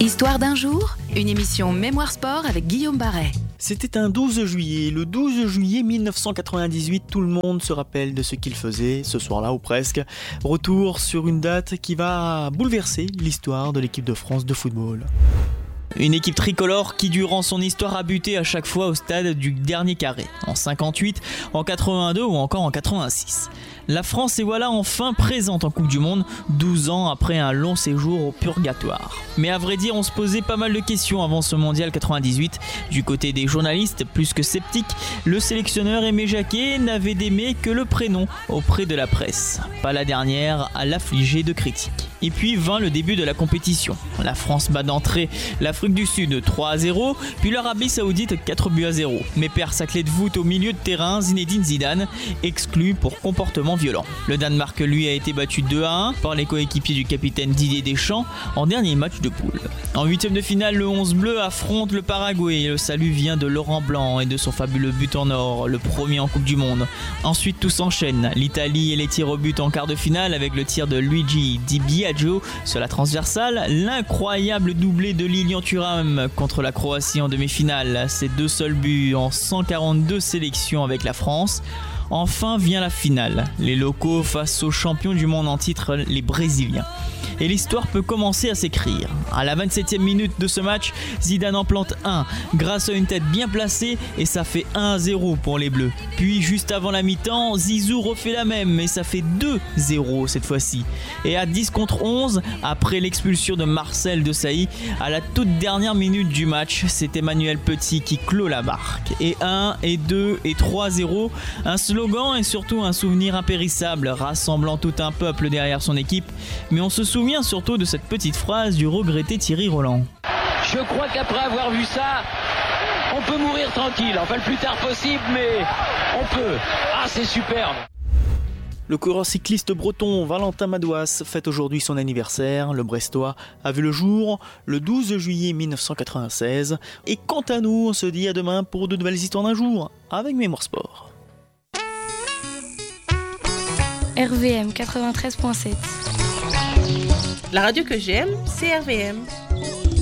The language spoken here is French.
Histoire d'un jour, une émission Mémoire Sport avec Guillaume Barret. C'était un 12 juillet, le 12 juillet 1998, tout le monde se rappelle de ce qu'il faisait ce soir-là ou presque. Retour sur une date qui va bouleverser l'histoire de l'équipe de France de football. Une équipe tricolore qui, durant son histoire, a buté à chaque fois au stade du dernier carré, en 58, en 82 ou encore en 86. La France est voilà enfin présente en Coupe du Monde, 12 ans après un long séjour au purgatoire. Mais à vrai dire, on se posait pas mal de questions avant ce mondial 98. Du côté des journalistes, plus que sceptiques, le sélectionneur Aimé Jacquet n'avait d'aimé que le prénom auprès de la presse. Pas la dernière à l'affliger de critiques. Et puis vint le début de la compétition. La France bat d'entrée l'Afrique du Sud 3-0, puis l'Arabie Saoudite 4-0. Mais perd sa clé de voûte au milieu de terrain, Zinedine Zidane, exclu pour comportement violent. Le Danemark, lui, a été battu 2-1 par les coéquipiers du capitaine Didier Deschamps en dernier match de poule. En huitième de finale, le 11 bleu affronte le Paraguay. Le salut vient de Laurent Blanc et de son fabuleux but en or, le premier en Coupe du Monde. Ensuite, tout s'enchaîne. L'Italie et les tirs au but en quart de finale avec le tir de Luigi Di Biagio sur la transversale, l'incroyable doublé de Lilian Thuram contre la Croatie en demi-finale, ses deux seuls buts en 142 sélections avec la France. Enfin vient la finale, les locaux face aux champions du monde en titre, les Brésiliens. Et l'histoire peut commencer à s'écrire. À la 27e minute de ce match, Zidane en plante un grâce à une tête bien placée et ça fait 1-0 pour les Bleus. Puis juste avant la mi-temps, Zizou refait la même et ça fait 2-0 cette fois-ci. Et à 10 contre 11, après l'expulsion de Marcel Desailly, à la toute dernière minute du match, c'est Emmanuel Petit qui clôt la barque. Et 1, et 2, et 3-0, un slogan et surtout un souvenir impérissable, rassemblant tout un peuple derrière son équipe. Mais on se souvient surtout de cette petite phrase du regretté Thierry Roland. Je crois qu'après avoir vu ça, on peut mourir tranquille, enfin le plus tard possible, mais on peut. Ah, c'est superbe. Le coureur cycliste breton Valentin Madouas fête aujourd'hui son anniversaire. Le Brestois a vu le jour le 12 juillet 1996. Et quant à nous, on se dit à demain pour de nouvelles histoires d'un jour avec Mémoire Sport. RVM 93.7. La radio que j'aime, c'est RVM.